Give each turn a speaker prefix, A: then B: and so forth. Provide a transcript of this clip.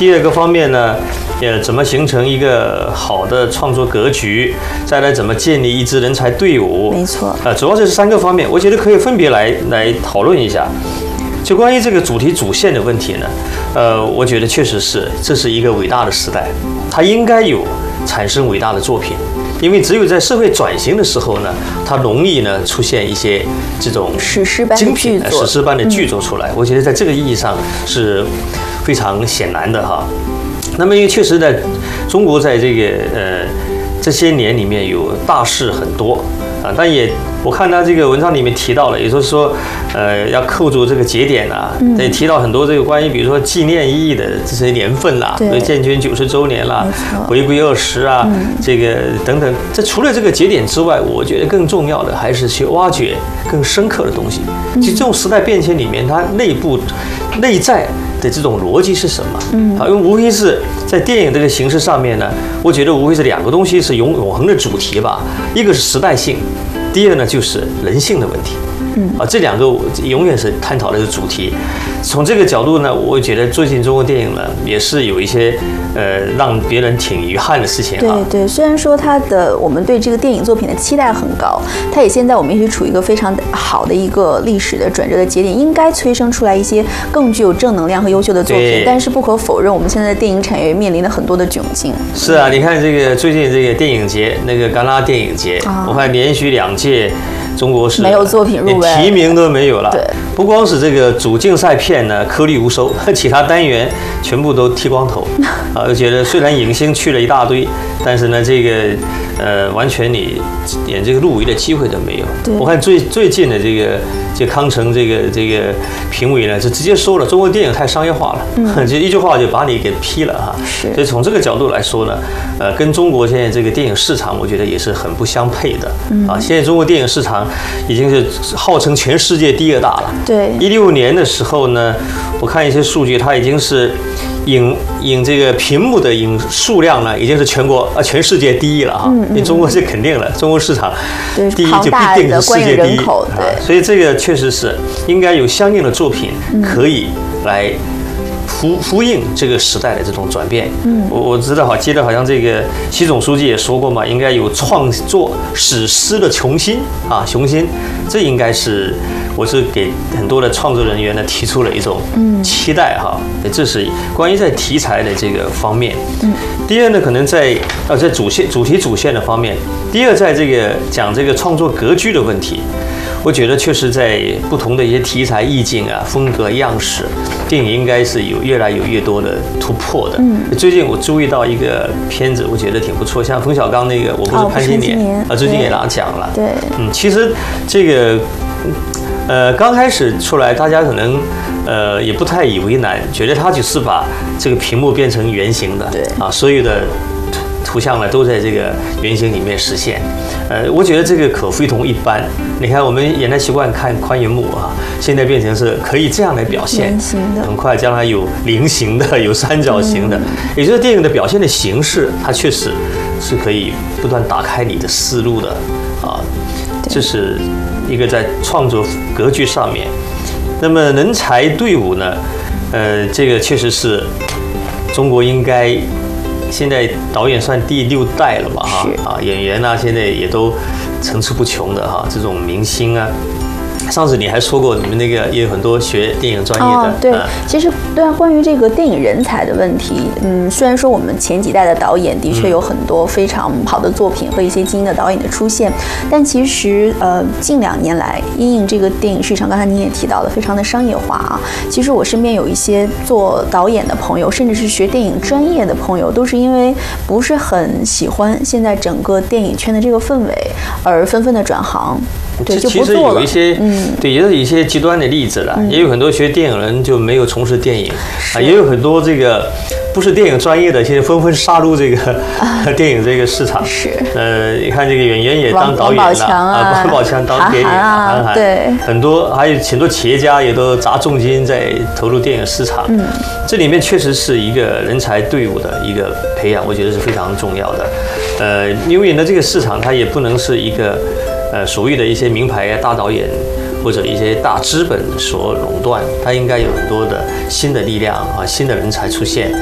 A: 第二个方面呢，怎么形成一个好的创作格局，再来怎么建立一支人才队伍。
B: 没错。
A: 主要这是3个方面，我觉得可以分别来讨论一下。就关于这个主题主线的问题呢，我觉得确实这是一个伟大的时代，它应该有产生伟大的作品。因为只有在社会转型的时候呢，它容易呢出现一些这种
B: 史诗般的剧作，
A: 史诗般的剧作出来。我觉得在这个意义上是非常显然的哈。那么因为确实在中国在这个这些年里面有大事很多啊，但也我看他这个文章里面提到了，也就是说要扣住这个节点啊，也提到很多这个关于比如说纪念意义的这些年份啦，比如建军90周年啦，回归20啊，这个等等。这除了这个节点之外，我觉得更重要的还是去挖掘更深刻的东西。其实这种时代变迁里面，它内在的这种逻辑是什么？因为无非是在电影这个形式上面呢，我觉得无非是2个东西是永恒的主题吧，一个是时代性，第二呢就是人性的问题。这2个永远是探讨的主题。从这个角度呢，我觉得最近中国电影呢也是有一些让别人挺遗憾的事情。
B: 对，虽然说我们对这个电影作品的期待很高，它也现在我们也是处于一个非常好的一个历史的转折的节点，应该催生出来一些更具有正能量和优秀的作品。但是不可否认，我们现在的电影产业面临了很多的窘境。
A: 是啊，你看这个最近这个电影节，那个戛纳电影节，我看连续2届。中国是
B: 没有作品入围，
A: 连提名都没有了。
B: 对，
A: 不光是这个主竞赛片呢颗粒无收，其他单元全部都剃光头。我觉得虽然影星去了一大堆，但是呢，这个完全你连这个入围的机会都没有。我看最近的这康城这个评委呢，就直接说了，中国电影太商业化了，就一句话就把你给批了哈。所以从这个角度来说呢，跟中国现在这个电影市场，我觉得也是很不相配的。现在中国电影市场已经是号称全世界第2大了。
B: 对
A: ，16年的时候呢，我看一些数据，它已经是影这个屏幕的影数量呢，已经是全世界第1了哈。因为中国是肯定了，中国市场第1就必定是世界第1。
B: 对，
A: 所以这个确实是应该有相应的作品可以来呼应这个时代的这种转变。我记得好像这个习总书记也说过嘛，应该有创作史诗的雄心。这应该是我是给很多的创作人员呢提出了一种期待哈。这是关于在题材的这个方面。第二呢，可能在主题主线的方面。第二，在这个讲这个创作格局的问题。我觉得确实在不同的一些题材意境啊、风格样式，电影应该是有越来越多的突破的。最近我注意到一个片子，我觉得挺不错，像冯小刚那个《我不是潘金莲》最近也拿奖了。
B: 对，
A: 其实这个刚开始出来，大家可能也不太以为难，觉得他只是把这个屏幕变成圆形的，
B: 对
A: 所有的图像呢都在这个圆形里面实现。我觉得这个可非同一般。你看，我们原来习惯看宽银幕啊，现在变成是可以这样来表现，很快将来有菱形的，有三角形的，也就是电影的表现的形式，它确实是可以不断打开你的思路的啊。这是一个在创作格局上面。那么人才队伍呢？这个确实是中国应该。现在导演算第6代了吧？演员啊，现在也都层出不穷的哈，这种明星啊。上次你还说过，你们那个也有很多学电影专业的。
B: 对，其实关于这个电影人才的问题，虽然说我们前几代的导演的确有很多非常好的作品和一些精英的导演的出现，但其实近2年来，因应这个电影市场，刚才您也提到了，非常的商业化啊。其实我身边有一些做导演的朋友，甚至是学电影专业的朋友，都是因为不是很喜欢现在整个电影圈的这个氛围，而纷纷的转行。对，就不做了。其实
A: 有一些，对，也有一些极端的例子了。也有很多学电影人就没有从事电影啊，也有很多这个不是电影专业的，现在纷纷杀入这个电影这个市场。
B: 是。
A: 你看这个演员也当导演了啊，王宝强当电影，韩寒，
B: 对，
A: 很多还有很多企业家也都砸重金在投入电影市场。这里面确实是一个人才队伍的一个培养，我觉得是非常重要的。因为呢，这个市场它也不能是一个。所谓的一些名牌大导演或者一些大资本所垄断，它应该有很多的新的力量啊，新的人才出现。